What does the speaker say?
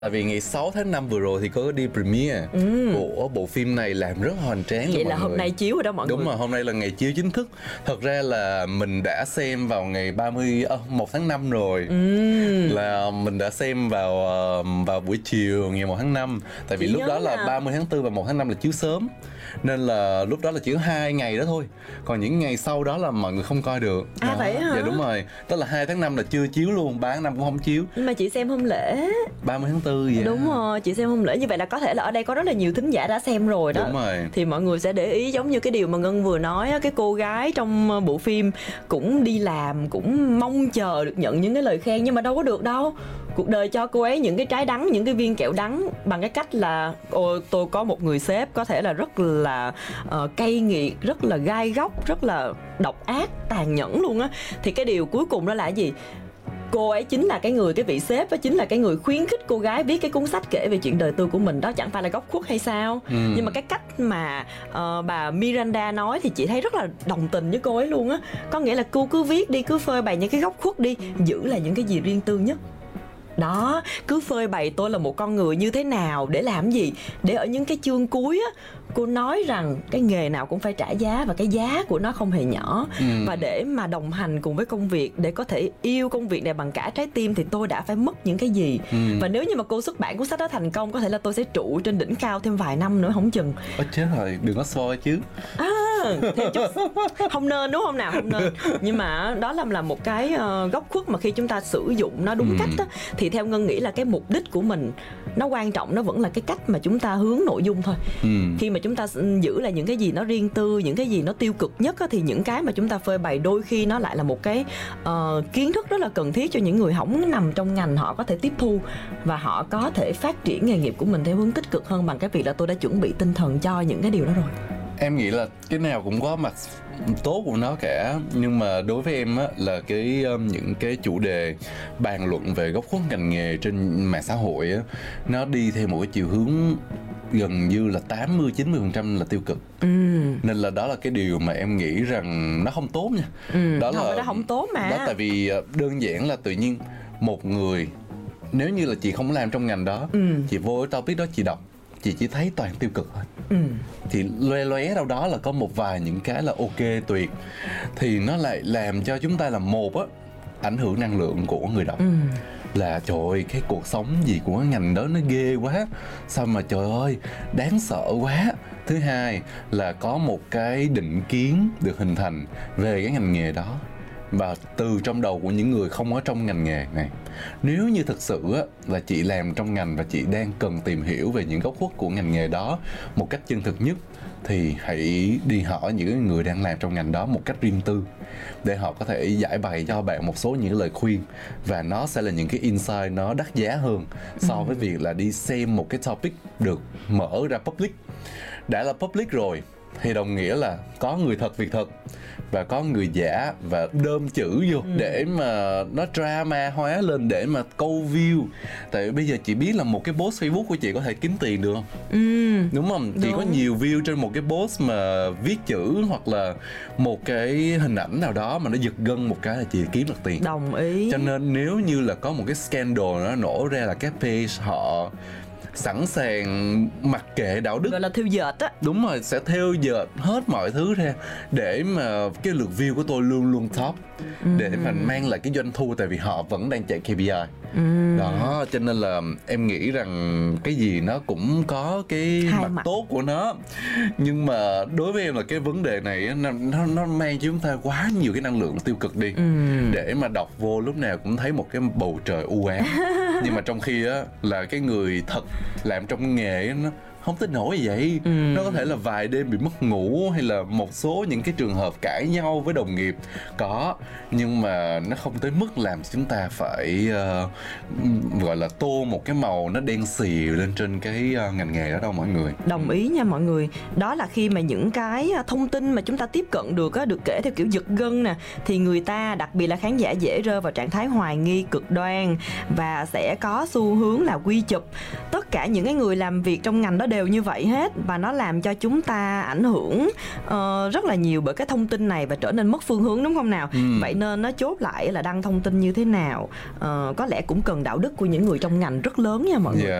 Tại vì ngày 6 tháng 5 vừa rồi thì có đi premiere của bộ phim này, làm rất hoành tráng. Vậy là hôm nay chiếu rồi đó mọi người. Đúng rồi, hôm nay là ngày chiếu chính thức. Thật ra là mình đã xem vào ngày 1 tháng 5 rồi. Là mình đã xem vào buổi chiều ngày 1 tháng 5. Tại vì lúc đó là 30 tháng 4 và 1 tháng 5 là chiếu sớm. Nên là lúc đó là chỉ có 2 ngày đó thôi. Còn những ngày sau đó là mọi người không coi được. À vậy hả? Dạ đúng rồi. Tức là 2 tháng 5 là chưa chiếu luôn, 3 tháng 5 cũng không chiếu. Nhưng mà chị xem hôm lễ 30 tháng 4 vậy. Đúng rồi, chị xem hôm lễ. Như vậy là có thể là ở đây có rất là nhiều thính giả đã xem rồi đó. Đúng rồi. Thì mọi người sẽ để ý giống như cái điều mà Ngân vừa nói, cái cô gái trong bộ phim cũng đi làm, cũng mong chờ được nhận những cái lời khen, nhưng mà đâu có được đâu. Cuộc đời cho cô ấy những cái trái đắng, những cái viên kẹo đắng bằng cái cách là tôi có một người sếp có thể là rất là cay nghiệt, rất là gai góc, rất là độc ác, tàn nhẫn luôn á. Thì cái điều cuối cùng đó là gì? Cô ấy chính là cái vị sếp đó, chính là cái người khuyến khích cô gái viết cái cuốn sách kể về chuyện đời tư của mình đó. Chẳng phải là góc khuất hay sao? Nhưng mà cái cách mà bà Miranda nói thì chị thấy rất là đồng tình với cô ấy luôn á. Có nghĩa là cô cứ viết đi, cứ phơi bày những cái góc khuất đi, giữ lại những cái gì riêng tư nhất. Đó, cứ phơi bày tôi là một con người như thế nào, để làm gì? Để ở những cái chương cuối á, cô nói rằng cái nghề nào cũng phải trả giá và cái giá của nó không hề nhỏ. Và để mà đồng hành cùng với công việc, để có thể yêu công việc này bằng cả trái tim thì tôi đã phải mất những cái gì. Và nếu như mà cô xuất bản cuốn sách đó thành công, có thể là tôi sẽ trụ trên đỉnh cao thêm vài năm nữa không chừng. Chết rồi, đừng có spoil chứ. Thêm chút. Không nên đúng không nào? Không nên. Nhưng mà đó là một cái góc khuất mà khi chúng ta sử dụng nó đúng cách đó, thì theo Ngân nghĩ là cái mục đích của mình nó quan trọng, nó vẫn là cái cách mà chúng ta hướng nội dung thôi. Khi mà chúng ta giữ lại những cái gì nó riêng tư, những cái gì nó tiêu cực nhất á, thì những cái mà chúng ta phơi bày đôi khi nó lại là một cái kiến thức rất là cần thiết cho những người không nằm trong ngành, họ có thể tiếp thu và họ có thể phát triển nghề nghiệp của mình theo hướng tích cực hơn bằng cái việc là tôi đã chuẩn bị tinh thần cho những cái điều đó rồi. Em nghĩ là cái nào cũng có mặt tốt của nó cả, nhưng mà đối với em á, là những cái chủ đề bàn luận về góc khuất ngành nghề trên mạng xã hội á, nó đi theo một cái chiều hướng gần như là 80-90% là tiêu cực. Nên là đó là cái điều mà em nghĩ rằng nó không tốt nha. Đó không tốt mà. Đó, tại vì đơn giản là tự nhiên một người, nếu như là chị không làm trong ngành đó, chị vô cái topic đó chị đọc, chị chỉ thấy toàn tiêu cực thôi. Thì loe loé đâu đó là có một vài những cái là ok tuyệt, thì nó lại làm cho chúng ta là một á, ảnh hưởng năng lượng của người đọc. Là trời ơi, cái cuộc sống gì của cái ngành đó nó ghê quá, sao mà trời ơi đáng sợ quá. Thứ hai là có một cái định kiến được hình thành về cái ngành nghề đó, và từ trong đầu của những người không ở trong ngành nghề này. Nếu như thực sự á, là chị làm trong ngành và chị đang cần tìm hiểu về những góc khuất của ngành nghề đó một cách chân thực nhất, thì hãy đi hỏi những người đang làm trong ngành đó một cách riêng tư, để họ có thể giải bày cho bạn một số những lời khuyên, và nó sẽ là những cái insight nó đắt giá hơn so với việc là đi xem một cái topic được mở ra public. Đã là public rồi thì đồng nghĩa là có người thật việc thật, và có người giả và đơm chữ vô để mà nó drama hóa lên để mà câu view. Tại vì bây giờ chị biết là một cái post Facebook của chị có thể kiếm tiền được không? Đúng không? Chị có nhiều view trên một cái post mà viết chữ hoặc là một cái hình ảnh nào đó mà nó giật gân một cái là chị kiếm được tiền. Đồng ý. Cho nên nếu như là có một cái scandal nó nổ ra là các page họ sẵn sàng mặc kệ đạo đức, gọi là theo dệt á. Đúng rồi, sẽ theo dệt hết mọi thứ ra để mà cái lượt view của tôi luôn luôn top, để mà mang lại cái doanh thu, tại vì họ vẫn đang chạy KPI. Đó, cho nên là em nghĩ rằng cái gì nó cũng có cái mặt tốt của nó. Nhưng mà đối với em là cái vấn đề này nó mang cho chúng ta quá nhiều cái năng lượng tiêu cực đi, để mà đọc vô lúc nào cũng thấy một cái bầu trời u ám. Nhưng mà trong khi á, là cái người thật làm trong nghề á, nó không tới nổi vậy. Nó có thể là vài đêm bị mất ngủ, hay là một số những cái trường hợp cãi nhau với đồng nghiệp có, nhưng mà nó không tới mức làm chúng ta phải gọi là tô một cái màu nó đen xì lên trên cái ngành nghề đó đâu mọi người. Đồng ý nha mọi người. Đó là khi mà những cái thông tin mà chúng ta tiếp cận được á, được kể theo kiểu giật gân nè, thì người ta, đặc biệt là khán giả, dễ rơi vào trạng thái hoài nghi cực đoan và sẽ có xu hướng là quy chụp tất tất cả những cái người làm việc trong ngành đó đều như vậy hết, và nó làm cho chúng ta ảnh hưởng rất là nhiều bởi cái thông tin này và trở nên mất phương hướng, đúng không nào? Vậy nên nó chốt lại là đăng thông tin như thế nào có lẽ cũng cần đạo đức của những người trong ngành rất lớn nha mọi người.